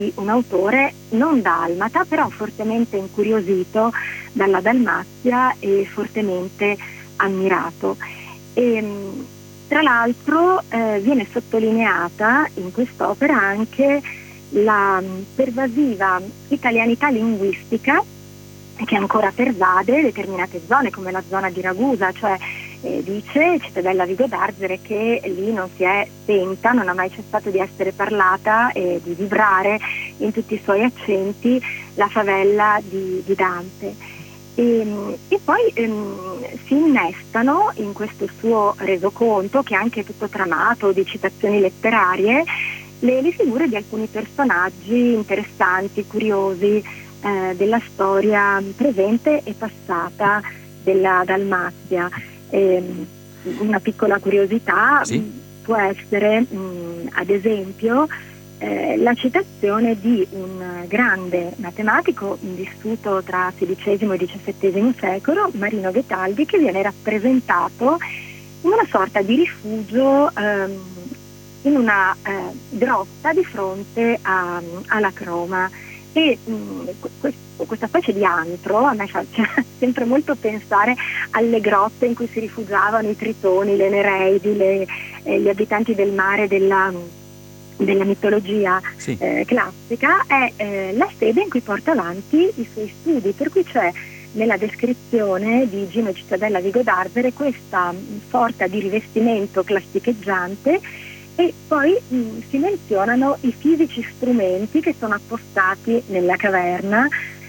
un autore non dalmata, però fortemente incuriosito dalla Dalmazia e fortemente ammirato. E, tra l'altro viene sottolineata in quest'opera anche la pervasiva italianità linguistica che ancora pervade determinate zone, come la zona di Ragusa, cioè dice Cittadella Vigo d'Arzere che lì non si è spenta, non ha mai cessato di essere parlata e di vibrare in tutti i suoi accenti la favela di Dante. E poi si innestano in questo suo resoconto, che è anche tutto tramato di citazioni letterarie, le figure di alcuni personaggi interessanti, curiosi, della storia presente e passata della Dalmazia. Una piccola curiosità può essere ad esempio la citazione di un grande matematico vissuto tra XVI e XVII secolo, Marino Ghetaldi, che viene rappresentato in una sorta di rifugio in una grotta di fronte alla Croma. E questa specie di antro a me fa sempre molto pensare alle grotte in cui si rifugiavano i tritoni, le nereidi, gli abitanti del mare della mitologia classica. È la sede in cui porta avanti i suoi studi, per cui c'è nella descrizione di Gino Cittadella Vigo d'Arzere questa sorta di rivestimento classicheggiante. E poi si menzionano i fisici strumenti che sono appostati nella caverna.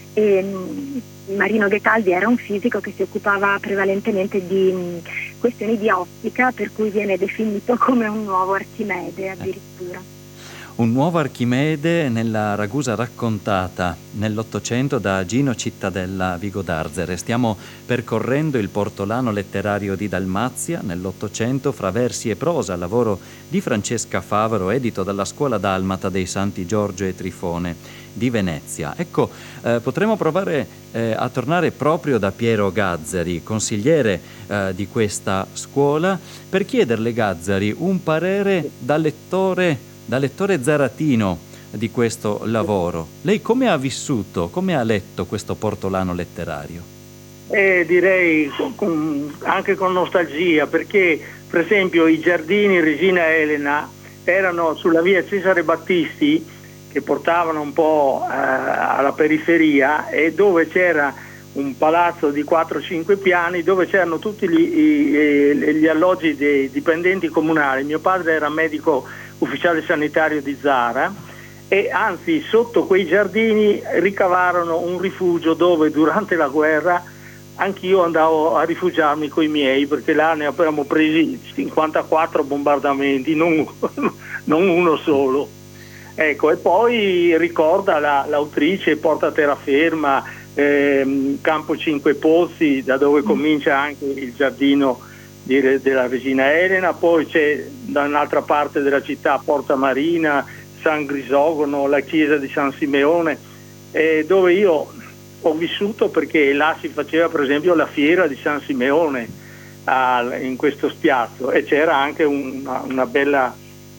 Marino Ghetaldi era un fisico che si occupava prevalentemente di questioni di ottica, per cui viene definito come un nuovo Archimede addirittura. Un nuovo Archimede nella Ragusa raccontata nell'Ottocento da Gino Cittadella Vigo d'Arzere. Stiamo percorrendo il portolano letterario di Dalmazia nell'Ottocento fra versi e prosa, lavoro di Francesca Favaro, edito dalla Scuola Dalmata dei Santi Giorgio e Trifone di Venezia. Ecco, potremmo provare a tornare proprio da Piero Gazzari, consigliere di questa scuola, per chiederle, Gazzari, un parere da lettore zaratino di questo lavoro. Lei come ha vissuto, come ha letto questo portolano letterario? Direi anche con nostalgia, perché per esempio i giardini Regina Elena erano sulla via Cesare Battisti, che portavano un po' alla periferia, e dove c'era un palazzo di 4-5 piani dove c'erano tutti gli alloggi dei dipendenti comunali. Mio padre era medico ufficiale sanitario di Zara, e anzi sotto quei giardini ricavarono un rifugio dove durante la guerra anch'io andavo a rifugiarmi coi miei, perché là ne abbiamo presi 54 bombardamenti, non uno solo. Ecco, e poi ricorda l'autrice Porta Terraferma, Campo Cinque Pozzi, da dove comincia anche il giardino della Regina Elena. Poi c'è da un'altra parte della città Porta Marina, San Grisogono, la chiesa di San Simeone, dove io ho vissuto, perché là si faceva per esempio la fiera di San Simeone in questo spiazzo, e c'era anche una bella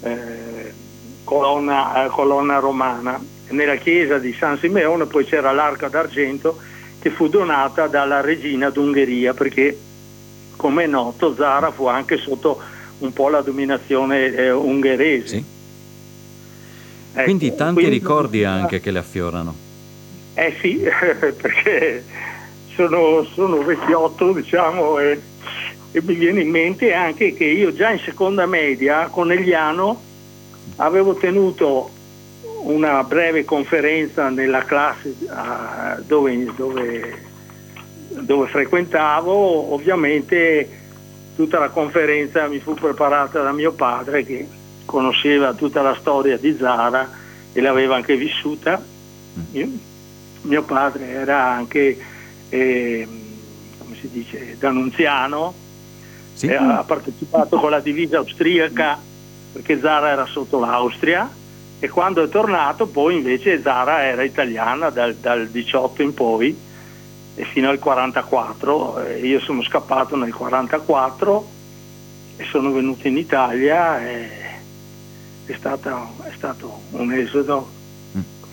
colonna romana. Nella chiesa di San Simeone poi c'era l'Arca d'Argento, che fu donata dalla regina d'Ungheria, perché come è noto Zara fu anche sotto un po' la dominazione ungherese. Sì. Ecco, quindi tanti ricordi anche che le affiorano. Sì, perché sono vecchiotto, diciamo, e mi viene in mente anche che io già in seconda media, Conegliano, avevo tenuto una breve conferenza nella classe dove frequentavo. Ovviamente tutta la conferenza mi fu preparata da mio padre, che conosceva tutta la storia di Zara e l'aveva anche vissuta. Mio padre era anche come si dice, d'annunziano, sì. Ha partecipato con la divisa austriaca, perché Zara era sotto l'Austria, e quando è tornato poi invece Zara era italiana dal 18 in poi e fino al 44. Io sono scappato nel 44 e sono venuto in Italia, e è stato un esodo